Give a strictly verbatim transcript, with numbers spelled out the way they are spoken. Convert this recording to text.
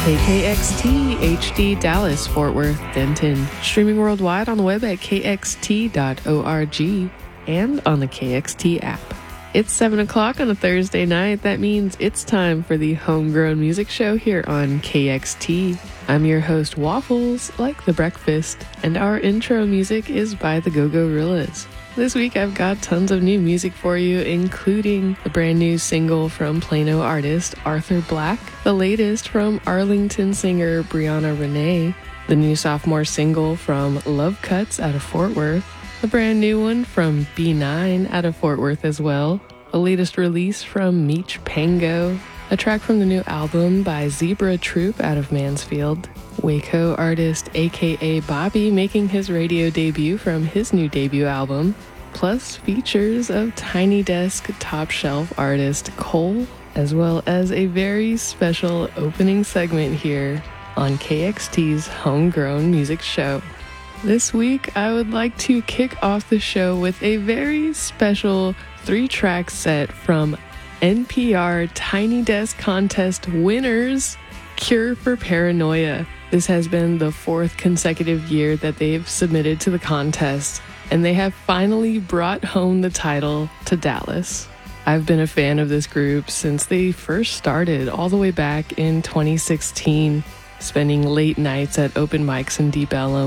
K K X T H D Dallas, Fort Worth, Denton. Streaming worldwide on the web at k x t dot org and on the K X T app. It's seven o'clock on a Thursday night. That means it's time for the Homegrown Music Show here on K X T. I'm your host, Waffles, like the breakfast, and our intro music is by the Go-Go-Rillas. This week I've got tons of new music for you, including the brand new single from Plano artist Arthur Black, the latest from Arlington singer Brianna Renee, the new sophomore single from Love Cuts out of Fort Worth, the brand new one from B nine out of Fort Worth as well, the latest release from Meech Pango, a track from the new album by Zebra Troop out of Mansfield, Waco artist aka Bobby making his radio debut from his new debut album, plus features of Tiny Desk top shelf artist Cole, as well as a very special opening segment here on K X T's Homegrown Music Show. This week, I would like to kick off the show with a very special three-track set from N P R Tiny Desk Contest winners, Cure for Paranoia. This has been the fourth consecutive year that they've submitted to the contest, and they have finally brought home the title to Dallas. I've been a fan of this group since they first started all the way back in twenty sixteen, spending late nights at open mics in Deep Ellum.